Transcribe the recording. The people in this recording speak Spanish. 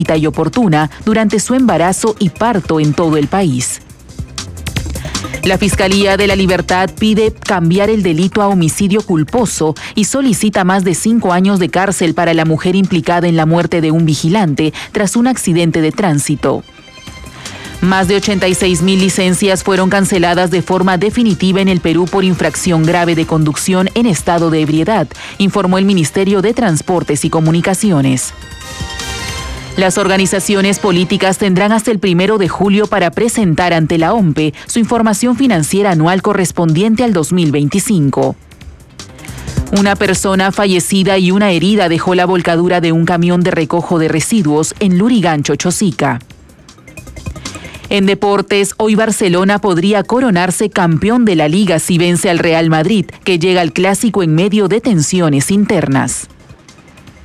y oportuna durante su embarazo y parto en todo el país. La Fiscalía de la Libertad pide cambiar el delito a homicidio culposo y solicita más de 5 años de cárcel para la mujer implicada en la muerte de un vigilante tras un accidente de tránsito. Más de 86,000 licencias fueron canceladas de forma definitiva en el Perú por infracción grave de conducción en estado de ebriedad, informó el Ministerio de Transportes y Comunicaciones. Las organizaciones políticas tendrán hasta el 1 de julio para presentar ante la OMPE su información financiera anual correspondiente al 2025. Una persona fallecida y una herida dejó la volcadura de un camión de recojo de residuos en Lurigancho, Chosica. En deportes, hoy Barcelona podría coronarse campeón de la Liga si vence al Real Madrid, que llega al clásico en medio de tensiones internas.